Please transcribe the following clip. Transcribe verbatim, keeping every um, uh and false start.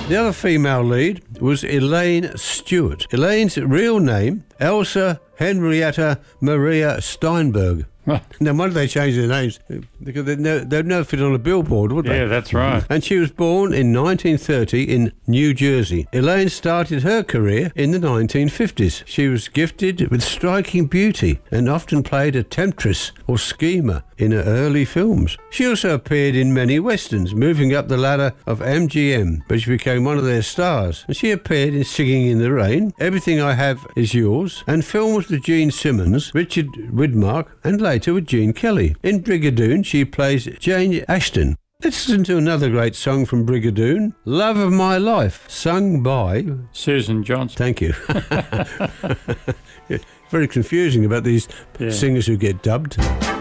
The other female lead was Elaine Stewart. Elaine's real name, Elsa Henrietta Maria Steinberg. Now, why did they change their names? Because they'd never, they'd never fit on a billboard, would they? Yeah, that's right. And she was born in nineteen thirty in New Jersey. Elaine started her career in the nineteen fifties. She was gifted with striking beauty and often played a temptress or schemer in her early films. She also appeared in many westerns, moving up the ladder of M G M, but she became one of their stars. And she appeared in Singing in the Rain, Everything I Have Is Yours, and films with Gene Simmons, Richard Widmark, and later with Gene Kelly. In Brigadoon, she plays Jane Ashton. Let's listen to another great song from Brigadoon, Love of My Life, sung by Susan Johnson. Thank you. Very confusing about these Yeah. singers who get dubbed.